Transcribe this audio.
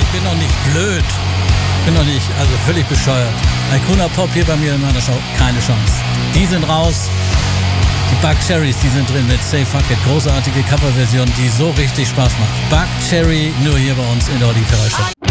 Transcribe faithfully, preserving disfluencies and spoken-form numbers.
bin doch nicht blöd. Bin doch nicht, also völlig bescheuert. Icona Pop hier bei mir in meiner Show, keine Chance. Die sind raus. Die Buckcherrys, die sind drin mit Say Fuck It. Großartige Coverversion, die so richtig Spaß macht. Buckcherry, nur hier bei uns in der Olli Show.